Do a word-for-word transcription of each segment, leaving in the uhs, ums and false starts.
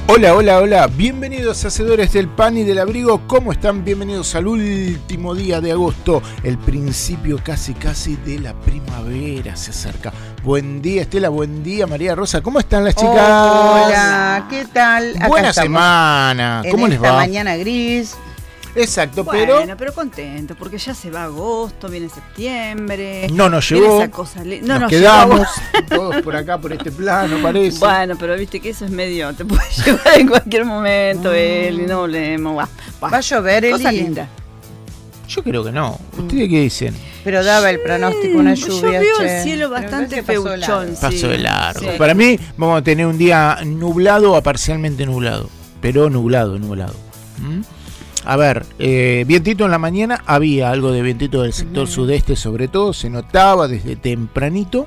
Hola, hola, hola, bienvenidos hacedores del pan y del abrigo, ¿cómo están? Bienvenidos al último día de agosto, el principio casi casi de la primavera se acerca. Buen día Estela, buen día María Rosa, ¿cómo están las chicas? Hola, ¿qué tal? Acá Buena estamos semana, ¿cómo en les esta va? mañana gris. Exacto, bueno, pero... Bueno, pero contento, porque ya se va agosto, viene septiembre. No nos viene llegó, esa cosa li- no nos, nos quedamos llegó. todos por acá, por este plano, parece. Bueno, pero viste que eso es medio, te puede llevar en cualquier momento, Mm. Eli, no volvemos. Va, va. Va a llover, Cosa Eli. linda. Yo creo que no, ¿ustedes qué dicen? Pero daba el pronóstico una Sí, lluvia. Yo veo che. el cielo Pero bastante parece que pasó feuchón. largo. Paso sí. de largo. Sí. Para mí vamos a tener un día nublado a parcialmente nublado, pero nublado, nublado. ¿Mm? A ver, eh, vientito en la mañana, había algo de vientito del sector Uh-huh. sudeste sobre todo, se notaba desde tempranito,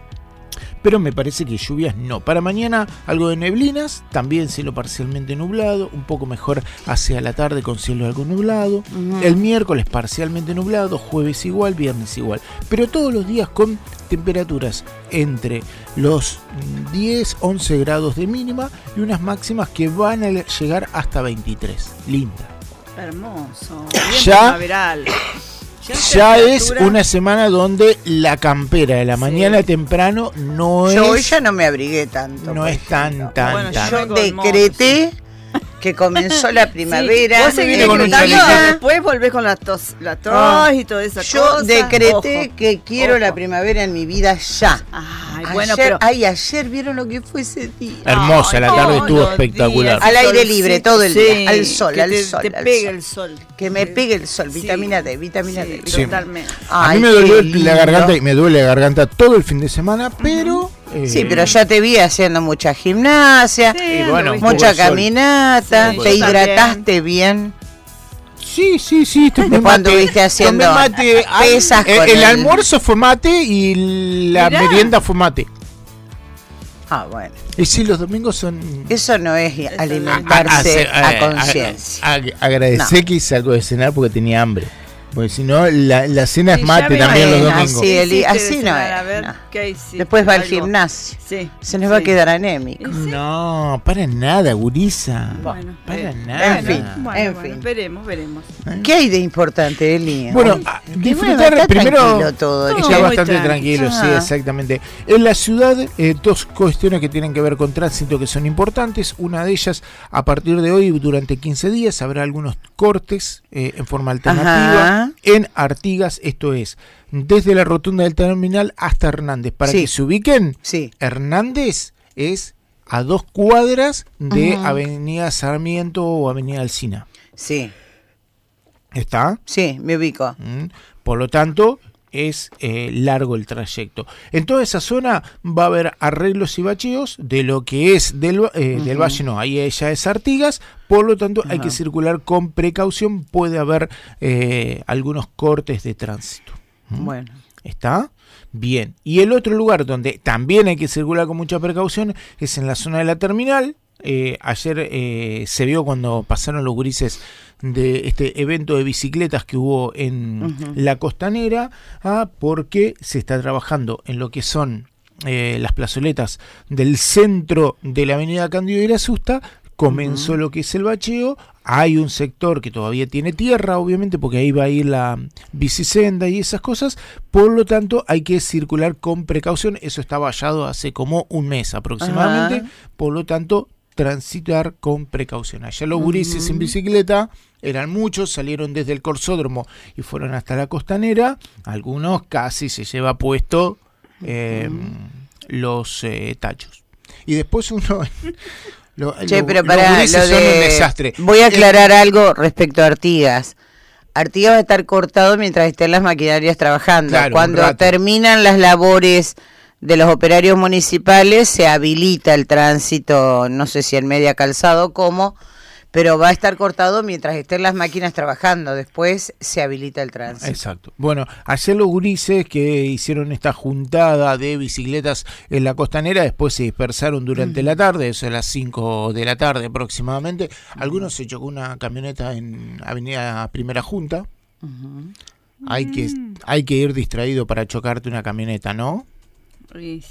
pero me parece que lluvias no. Para mañana algo de neblinas, también cielo parcialmente nublado, un poco mejor hacia la tarde con cielo algo nublado. Ujú. El miércoles parcialmente nublado, jueves igual, viernes igual. Pero todos los días con temperaturas entre los diez, once grados de mínima y unas máximas que van a llegar hasta veintitrés. Linda. Hermoso. Ya- primaveral. Ya es temperatura- una semana donde la campera de la Sí. mañana temprano no Yo hoy es, ya no me abrigué tanto. no por es tan, ejemplo. tan, Bueno, tan. yo Yo vengo en decreté que comenzó la primavera. Sí, vos seguís viene con un decretando, chaleco. después volvés con la tos, la tos Ah. y toda esa Yo cosa. decreté Ojo. que quiero Ojo. la primavera en mi vida ya. Ay, Ayer, bueno, pero ay, ayer vieron lo que fue ese día. Hermosa, la Ay, tarde todos estuvo los espectacular. días, Al aire solcito, libre, todo el día, al sol, que al te, sol, te al pegue sol. el sol. Que me pegue el sol, Sí. vitamina D, vitamina Sí, D. Sí. totalmente. A Ay, mí me qué dolió la lindo. garganta y me duele la garganta todo el fin de semana, pero... eh, Sí, pero ya te vi haciendo mucha gimnasia, Sí, Y ando, bueno, ¿viste? un poco mucha de sol. caminata, Sí, te yo hidrataste bien. Sí, sí, sí. tomé Después mate, anduviste haciendo tomé mate. Ay, pesas eh, con el el- almuerzo fue mate y la Mirá. merienda fue mate. Ah, bueno. Y sí, los domingos son... Eso no es Eso alimentarse Ah, ah, a eh, conciencia. ah, ah, Agradecé No. que hice algo de cenar porque tenía hambre. Porque si no, la, la cena es Sí, mate ya también me los imagino, domingos. sí. Eli, Hiciste así de no cenar, es, a ver, no. ¿qué hiciste? Después va al Algo. gimnasio. Sí. Se nos va a sí. quedar anémico. Y sí. No, para nada, gurisa. Bueno, para eh, nada. en fin, Bueno, en bueno, fin. veremos, veremos. ¿Qué hay de importante, Eli? Bueno, Hoy- ah, que disfrutar está primero... tranquilo todo. Todo Está che. muy bastante tranqui. tranquilo, sí, Ah. exactamente. En la ciudad, eh, dos cuestiones que tienen que ver con tránsito que son importantes. Una de ellas, a partir de hoy, durante quince días, habrá algunos cortes eh, en forma alternativa Ajá. en Artigas, esto es, desde la rotonda del terminal hasta Hernández. Para Sí. que se ubiquen, Sí. Hernández es a dos cuadras de Ujú. Avenida Sarmiento o Avenida Alsina. Sí, ¿Está? sí, me ubico. Mm, Por lo tanto, es eh, largo el trayecto. En toda esa zona va a haber arreglos y bacheos de lo que es del, va- eh, del Ujú. valle, no, ahí ya es Artigas, por lo tanto hay Ajá. que circular con precaución, puede haber eh, algunos cortes de tránsito. ¿Mm? Bueno. ¿Está? Bien. Y el otro lugar donde también hay que circular con mucha precaución es en la zona de la terminal. Eh, ayer eh, se vio cuando pasaron los gurises de este evento de bicicletas que hubo en Ujú. la Costanera, ah, porque se está trabajando en lo que son eh, las plazoletas del centro de la avenida Cándido Irasusta. Comenzó Ujú. lo que es el bacheo. Hay un sector que todavía tiene tierra, obviamente, porque ahí va a ir la bicisenda y esas cosas. Por lo tanto, hay que circular con precaución. Eso está vallado hace como un mes aproximadamente. Ajá. Por lo tanto, transitar con precaución. Allá los Ujú. gurises en bicicleta eran muchos, salieron desde el Corsódromo y fueron hasta la Costanera. Algunos casi se lleva puesto eh, los eh, tachos. Y después uno... Lo, Che, lo- pero los para gurises lo son un de... desastre. Voy a Eh, aclarar algo respecto a Artigas. Artigas va a estar cortado mientras estén las maquinarias trabajando. Claro, un Cuando rato. terminan las labores de los operarios municipales, se habilita el tránsito, no sé si en media calzado o cómo, pero va a estar cortado mientras estén las máquinas trabajando. Después se habilita el tránsito. Exacto. Bueno, ayer los gurises que hicieron esta juntada de bicicletas en la Costanera, después se dispersaron durante la tarde, eso a las cinco de la tarde aproximadamente. Algunos se chocó una camioneta en Avenida Primera Junta. Ujú. Hay que, hay que ir distraído para chocarte una camioneta, ¿no? Y-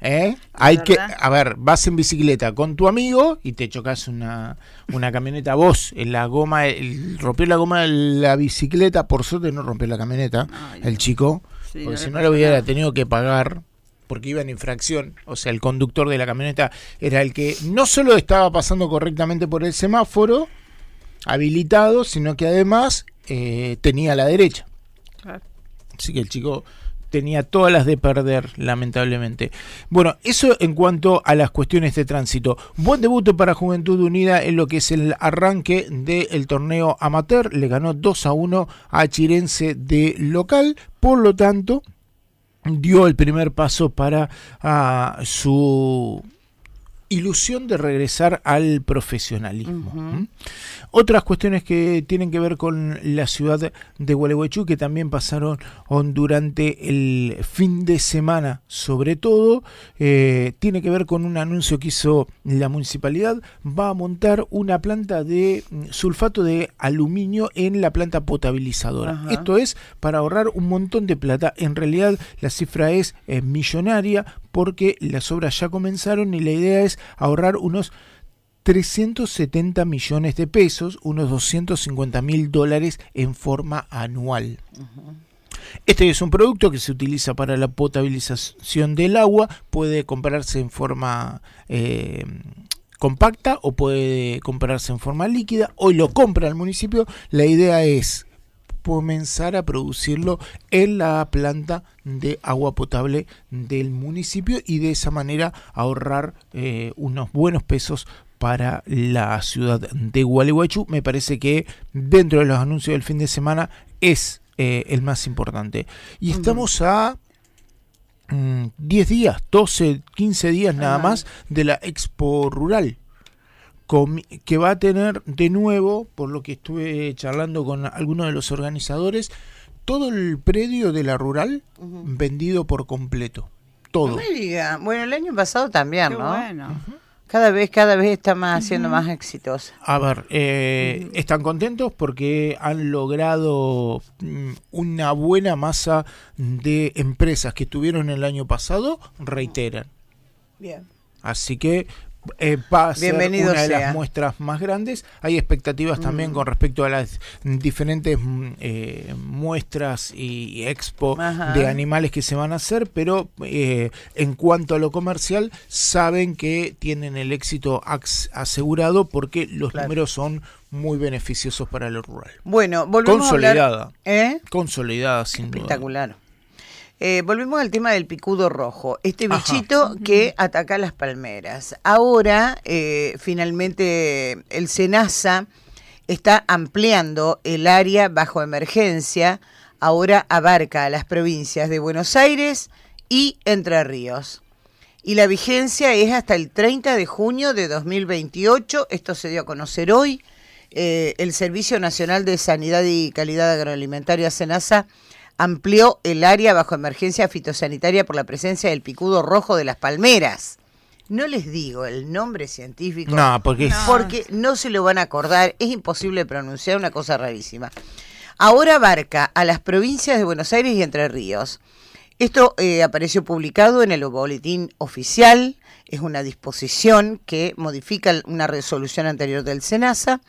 ¿Eh? Hay que, verdad. a ver, vas en bicicleta con tu amigo y te chocas una, una camioneta vos, en la goma, el, rompió la goma de la bicicleta, por suerte no rompió la camioneta, Ay, el chico, sí, porque no si le no pasó lo hubiera nada. tenido que pagar, porque iba en infracción, o sea, el conductor de la camioneta era el que no solo estaba pasando correctamente por el semáforo habilitado, sino que además eh, tenía la derecha. Claro. Así que el chico tenía todas las de perder, lamentablemente. Bueno, eso en cuanto a las cuestiones de tránsito. Buen debut para Juventud Unida en lo que es el arranque del torneo amateur. Le ganó dos a uno a Chirense de local. Por lo tanto, dio el primer paso para uh, su ilusión de regresar al profesionalismo. Uh-huh. ¿Mm? Otras cuestiones que tienen que ver con la ciudad de Gualeguaychú, que también pasaron durante el fin de semana, sobre todo, eh, tiene que ver con un anuncio que hizo la municipalidad. Va a montar una planta de sulfato de aluminio en la planta potabilizadora. Ajá. Esto es para ahorrar un montón de plata. En realidad la cifra es eh, millonaria, porque las obras ya comenzaron y la idea es ahorrar unos trescientos setenta millones de pesos, unos doscientos cincuenta mil dólares en forma anual. Uh-huh. Este es un producto que se utiliza para la potabilización del agua, puede comprarse en forma eh, compacta o puede comprarse en forma líquida. Hoy lo compra el municipio, la idea es comenzar a producirlo en la planta de agua potable del municipio y de esa manera ahorrar eh, unos buenos pesos para la ciudad de Gualeguaychú. Me parece que dentro de los anuncios del fin de semana es eh, el más importante. Y estamos a mm, diez días, doce, quince días nada más de la Expo Rural, que va a tener de nuevo, por lo que estuve charlando con algunos de los organizadores, todo el predio de la Rural uh-huh. vendido por completo. Todo. No me diga. Bueno, el año pasado también, Qué ¿no? bueno. Uh-huh. Cada vez, cada vez está más siendo uh-huh. más exitosa. A ver, eh, uh-huh. están contentos porque han logrado mm, una buena masa de empresas que estuvieron el año pasado, reiteran. Bien. Así que Eh, va a ser Bienvenido una de sea. las muestras más grandes. Hay expectativas mm. también con respecto a las diferentes eh, muestras y expo Ajá. de animales que se van a hacer, pero eh, en cuanto a lo comercial saben que tienen el éxito asegurado porque los claro. números son muy beneficiosos para lo rural. Bueno, volvemos consolidada, a hablar, ¿eh? consolidada sin Espectacular. Duda. Eh, volvemos al tema del picudo rojo, este Ajá. bichito que ataca las palmeras. Ahora, eh, finalmente, el SENASA está ampliando el área bajo emergencia, ahora abarca a las provincias de Buenos Aires y Entre Ríos. Y la vigencia es hasta el treinta de junio de dos mil veintiocho, esto se dio a conocer hoy. Eh, el Servicio Nacional de Sanidad y Calidad Agroalimentaria, SENASA, amplió el área bajo emergencia fitosanitaria por la presencia del picudo rojo de las palmeras. No les digo el nombre científico, no, porque, no. porque no se lo van a acordar, es imposible pronunciar, una cosa rarísima. Ahora abarca a las provincias de Buenos Aires y Entre Ríos. Esto eh, apareció publicado en el boletín oficial, es una disposición que modifica una resolución anterior del SENASA.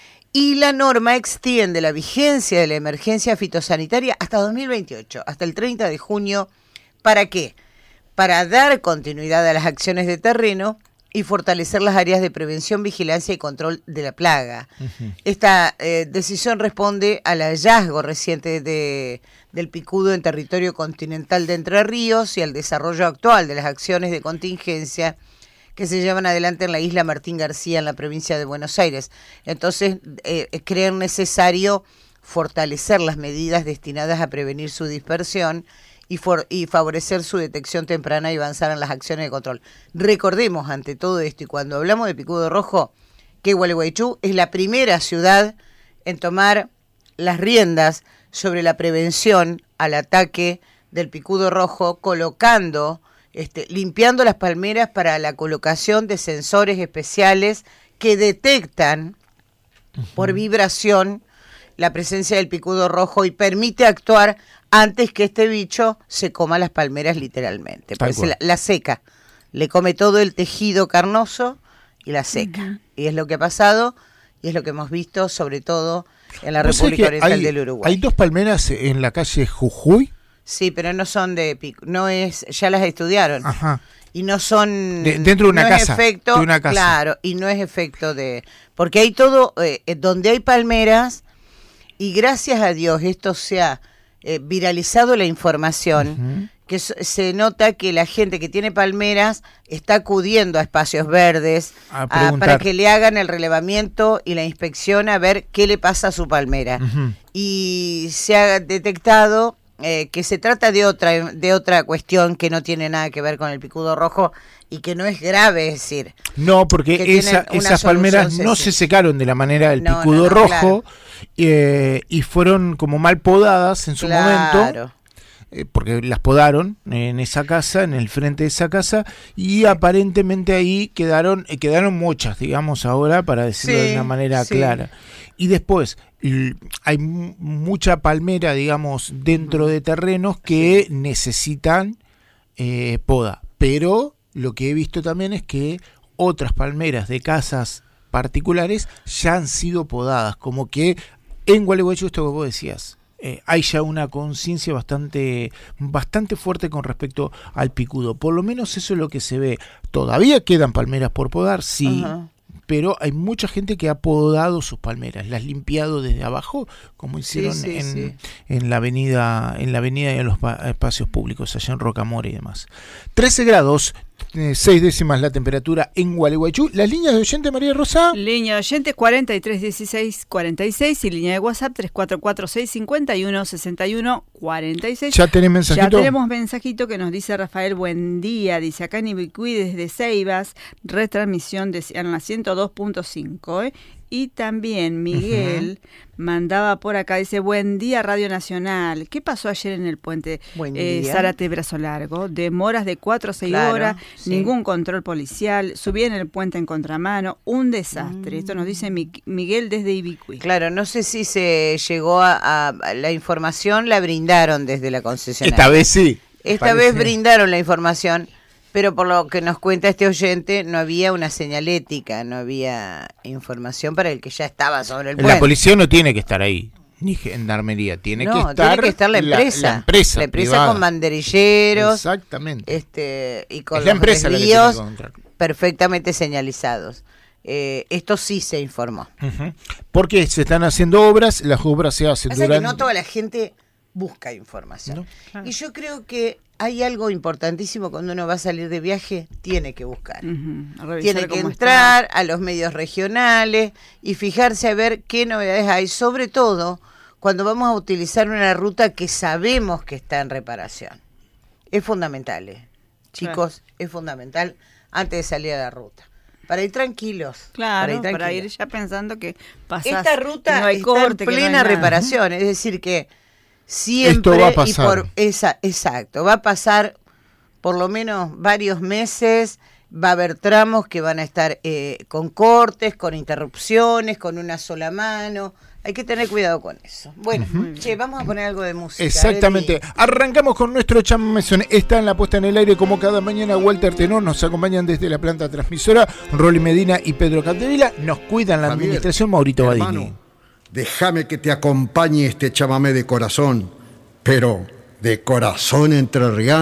Y la norma extiende la vigencia de la emergencia fitosanitaria hasta dos mil veintiocho, hasta el treinta de junio. ¿Para qué? Para dar continuidad a las acciones de terreno y fortalecer las áreas de prevención, vigilancia y control de la plaga. Uh-huh. Esta eh, decisión responde al hallazgo reciente de, del picudo en territorio continental de Entre Ríos y al desarrollo actual de las acciones de contingencia que se llevan adelante en la isla Martín García, en la provincia de Buenos Aires. Entonces, eh, creen necesario fortalecer las medidas destinadas a prevenir su dispersión y, for- y favorecer su detección temprana y avanzar en las acciones de control. Recordemos, ante todo esto, y cuando hablamos de picudo rojo, que Gualeguaychú es la primera ciudad en tomar las riendas sobre la prevención al ataque del picudo rojo, colocando... Este, limpiando las palmeras para la colocación de sensores especiales que detectan uh-huh. por vibración la presencia del picudo rojo y permite actuar antes que este bicho se coma las palmeras literalmente, pues la, la seca, le come todo el tejido carnoso y la seca. Uh-huh. Y es lo que ha pasado y es lo que hemos visto sobre todo en la República Oriental hay, del Uruguay. Hay dos palmeras en la calle Jujuy. Sí, pero no son de pico, no es, ya las estudiaron. Ajá. Y no son de, dentro de una no casa, es efecto, de una casa. Claro, y no es efecto de, porque hay todo eh, donde hay palmeras y gracias a Dios esto se ha eh, viralizado la información. Uh-huh. Que se nota que la gente que tiene palmeras está acudiendo a espacios verdes a a, para que le hagan el relevamiento y la inspección a ver qué le pasa a su palmera. Uh-huh. Y se ha detectado eh, que se trata de otra de otra cuestión que no tiene nada que ver con el picudo rojo y que no es grave, es decir. No, porque esa, esas palmeras no se secaron de la manera del no, picudo no, no, rojo claro. eh, y fueron como mal podadas en su claro. momento. Eh, porque las podaron en esa casa, en el frente de esa casa, y sí. aparentemente ahí quedaron eh, quedaron mochas, digamos ahora, para decirlo sí, de una manera sí. clara. Y después l- hay m- mucha palmera, digamos, dentro de terrenos que sí. necesitan eh, poda. Pero lo que he visto también es que otras palmeras de casas particulares ya han sido podadas, como que en Gualeguaychú, esto que vos decías, Eh, hay ya una conciencia bastante bastante fuerte con respecto al picudo. Por lo menos eso es lo que se ve. Todavía quedan palmeras por podar, sí, uh-huh. pero hay mucha gente que ha podado sus palmeras, las limpiado desde abajo, como hicieron sí, sí, en, sí. en la avenida en la avenida y en los pa- espacios públicos, allá en Rocamora y demás. trece grados, eh, seis décimas la temperatura en Gualeguaychú. Las líneas de oyente, María Rosa. Línea de oyente cuarenta y tres dieciséis cuarenta y seis y línea de WhatsApp tres cuatro cuatro seis cincuenta y uno sesenta y uno cuarenta y seis. ¿Ya tenés mensajito? Ya tenemos mensajito que nos dice Rafael, buen día, dice acá en Ibicuí desde Ceibas, retransmisión de, en la ciento dos punto cinco, ¿eh? Y también Miguel uh-huh. mandaba por acá, dice, buen día Radio Nacional. ¿Qué pasó ayer en el puente eh, Zárate Brazo Largo? Demoras de cuatro a seis claro, horas, sí. ningún control policial, subí en el puente en contramano, un desastre. Mm. Esto nos dice Mi- Miguel desde Ibicuí. Claro, no sé si se llegó a, a la información, la brindaron desde la concesionaria. Esta vez sí. Esta parece. vez brindaron la información. Pero por lo que nos cuenta este oyente, no había una señalética, no había información para el que ya estaba sobre el puente. La policía no tiene que estar ahí, ni gendarmería, tiene no, que estar, tiene que estar la empresa. La, la empresa, la empresa con banderilleros. Exactamente. Este, y con es la los empresa desvíos la que tiene que perfectamente señalizados. Eh, esto sí se informó. Uh-huh. Porque se están haciendo obras, las obras se hacen Pasa durante... que no toda la gente busca información. ¿No? Claro. Y yo creo que hay algo importantísimo cuando uno va a salir de viaje, tiene que buscar. Uh-huh. Tiene que entrar está. a los medios regionales y fijarse a ver qué novedades hay, sobre todo cuando vamos a utilizar una ruta que sabemos que está en reparación. Es fundamental, ¿eh? Chicos, claro. es fundamental antes de salir a la ruta. Para ir tranquilos. Claro, para ir, tranquilos. para ir ya pensando que pasás, esta ruta no hay está corte, en plena no hay reparación, es decir que siempre esto va a pasar. y por esa, exacto, va a pasar por lo menos varios meses, va a haber tramos que van a estar eh, con cortes, con interrupciones, con una sola mano. Hay que tener cuidado con eso. Bueno, uh-huh. che, vamos a poner algo de música. Exactamente. Eli. Arrancamos con nuestro chamamezón. Está en la puesta en el aire como cada mañana. Walter Tenor nos acompañan desde la planta transmisora. Rolly Medina y Pedro Capdevila. Nos cuidan la Javier, administración Maurito Badini. Déjame que te acompañe este chamamé de corazón, pero de corazón entrerriano.